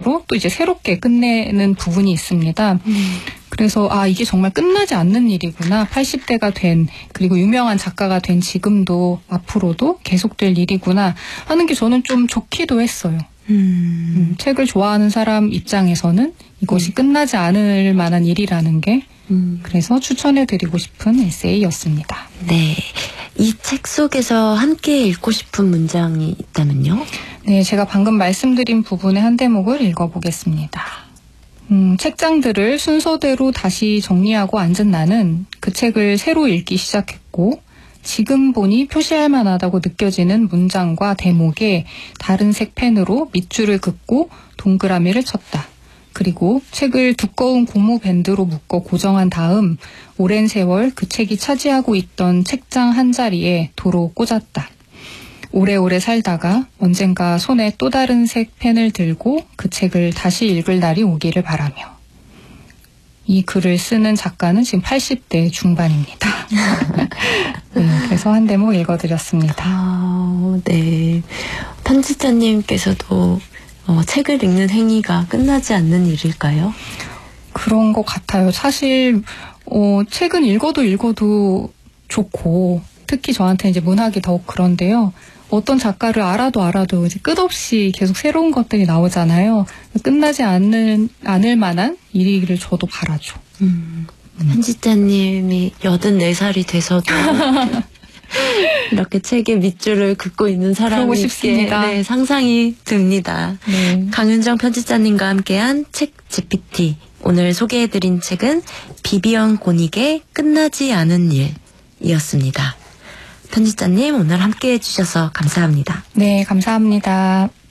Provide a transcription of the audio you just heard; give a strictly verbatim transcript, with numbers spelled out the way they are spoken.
방식으로 또 이제 새롭게 끝내는 부분이 있습니다. 음. 그래서 아 이게 정말 끝나지 않는 일이구나. 팔십 대가 된 그리고 유명한 작가가 된 지금도 앞으로도 계속될 일이구나 하는 게 저는 좀 좋기도 했어요. 음. 음, 책을 좋아하는 사람 입장에서는 이것이 음. 끝나지 않을 만한 일이라는 게 음. 그래서 추천해드리고 싶은 에세이였습니다. 네, 이 책 속에서 함께 읽고 싶은 문장이 있다면요? 네, 제가 방금 말씀드린 부분의 한 대목을 읽어보겠습니다. 음, 책장들을 순서대로 다시 정리하고 앉은 나는 그 책을 새로 읽기 시작했고 지금 보니 표시할 만하다고 느껴지는 문장과 대목에 다른 색 펜으로 밑줄을 긋고 동그라미를 쳤다. 그리고 책을 두꺼운 고무 밴드로 묶어 고정한 다음 오랜 세월 그 책이 차지하고 있던 책장 한 자리에 도로 꽂았다. 오래오래 살다가 언젠가 손에 또 다른 색 펜을 들고 그 책을 다시 읽을 날이 오기를 바라며. 이 글을 쓰는 작가는 지금 팔십 대 중반입니다. 네, 그래서 한 대목 읽어드렸습니다. 아, 네. 편집자님께서도 어, 책을 읽는 행위가 끝나지 않는 일일까요? 그런 것 같아요. 사실 어, 책은 읽어도 읽어도 좋고 특히 저한테 이제 문학이 더욱 그런데요. 어떤 작가를 알아도 알아도 이제 끝없이 계속 새로운 것들이 나오잖아요. 끝나지 않는, 않을 만한 일이기를 저도 바라죠. 음, 편집자님이 여든네 살이 돼서도 이렇게 책에 밑줄을 긋고 있는 사람이 싶습니다. 네, 상상이 듭니다. 네. 강윤정 편집자님과 함께한 책 지피티. 오늘 소개해드린 책은 비비언 고닉의 끝나지 않은 일이었습니다. 편집자님 오늘 함께해 주셔서 감사합니다. 네, 감사합니다.